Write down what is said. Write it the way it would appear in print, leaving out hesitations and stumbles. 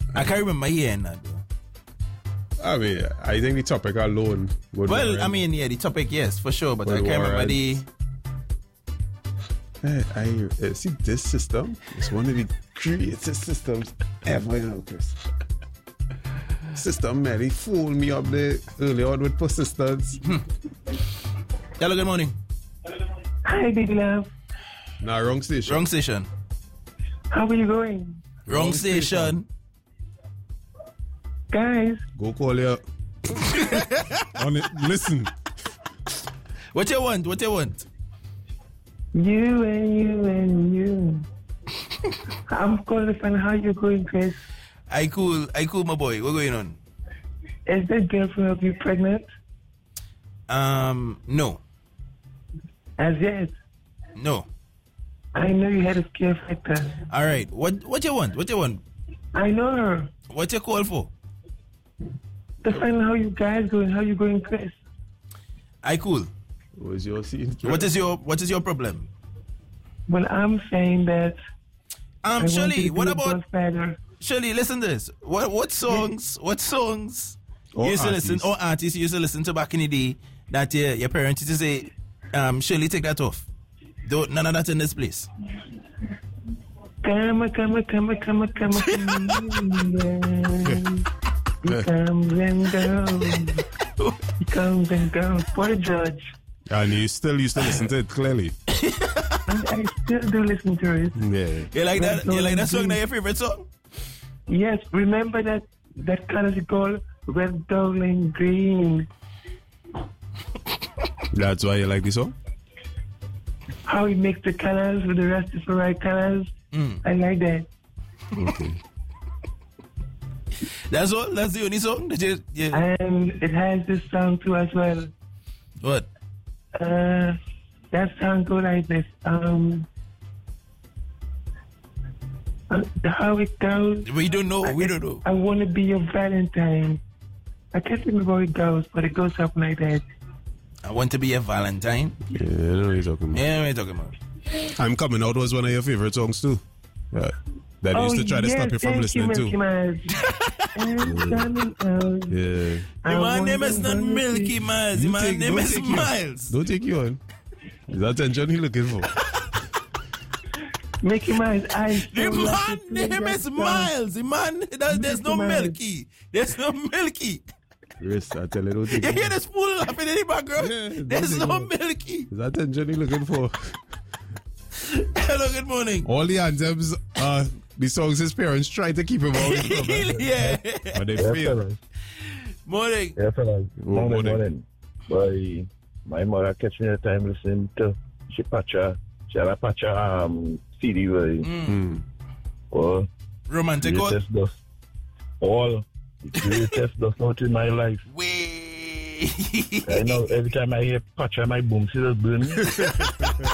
I can't remember hearing that though. I mean, I think the topic alone would Well, warrant. I mean, yeah, the topic, yes, for sure, but I Would can't remember warrant. the... I see this system is one of the greatest systems ever, you know, Chris. System, man, he fooled me up there early on with persistence. Hello, good morning. Hi, big love. Nah, wrong station. Wrong station. How are you going? Wrong station. Guys, Go call you. Listen. What you want? What you want? you and you and you. I'm calling to find out how you're going, Chris. I cool, my boy. What's going on? Is that girlfriend of you pregnant? No. As yet? No. I know you had a scare factor. All right. What you want? What you want? I know her. What you call for? To find out how you guys going, how you going, Chris. I cool. Was your scene? What is your problem? Well, I'm saying that. I want you Shirley, to what be a about godfather. Shirley? Listen to this. What songs? What songs Or you used to listen? artists. Or artists you used to listen to back in the day that your parents used to say, Shirley, take that off. Don't none of that in this place. Come. He comes and goes. He comes and goes. What a judge. And you still used to listen to it clearly. I still do listen to it. Yeah. You like that? You like that song? That your favorite song? Yes, remember that color is called red, gold, and green. That's why you like this song? How he makes the colors with the Rastafari colors. I like that. Okay. That's all. That's the only song that you. And it has this song too as well. What? That song goes like this. How it goes. We don't know. We don't know. I want to be your Valentine. I can't remember how it goes, but it goes up like that. I want to be a Valentine. Yeah, I know what you're talking about. Yeah, what are you talking about? I'm Coming Out was one of your favorite songs too. Yeah. That used to try to stop you from listening to. I'm coming out. Yeah. My name is not Milky Miles. My name is Miles. Don't take you on. Is that attention you're looking for? Mickey Mouse, The man name is Miles. The man, there's no Milky. There's no Milky. Chris, I tell you, don't take You you hear on. the spoon laughing in the background? Yeah, There's don't no take you Milky. Is that attention you're looking for? Hello, good morning. All the anthems, the songs his parents try to keep him out. Yeah. But they fail. Morning. Yeah, fellas. Morning. Morning. Boy, my mother catch me at the time listening to She had a Pacha CD, boy. Oh, Romantic one. greatest dust. All the greatest dust out in my life. Way. I know every time I hear Pacha, my boom still burn.